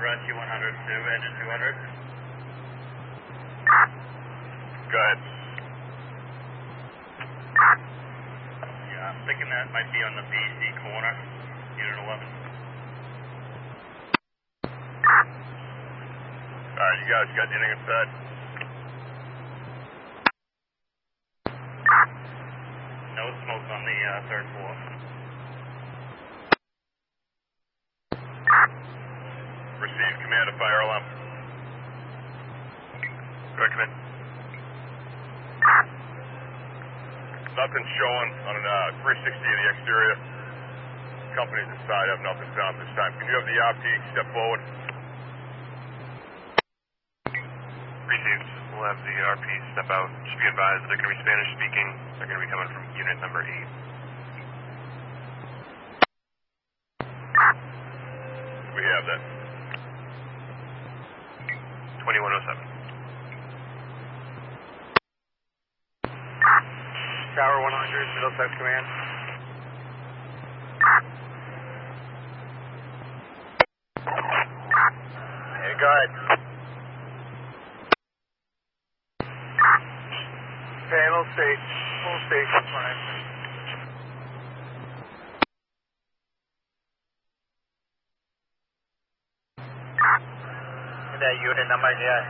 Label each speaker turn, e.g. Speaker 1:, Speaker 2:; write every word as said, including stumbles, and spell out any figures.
Speaker 1: Rescue one hundred two, engine two hundred.
Speaker 2: Go ahead.
Speaker 1: Yeah, I'm thinking that might be on the B C corner, unit eleven.
Speaker 2: Alright, you guys got anything inside?
Speaker 1: No smoke on the uh, third floor.
Speaker 2: Receive command of fire alarm. Recommend. Nothing showing on a uh, three sixty of the exterior. Companies inside have nothing found this time. Can you have the R P step forward?
Speaker 3: Received. We'll have the R P step out. Should be advised they're going to be Spanish speaking. They're going to be coming from unit number eight.
Speaker 2: We have that.
Speaker 3: twenty-one oh seven.
Speaker 4: Tower one hundred, Middlesex Command.
Speaker 2: Hey, go ahead.
Speaker 4: Panel state, full station fine. That unit number, yeah.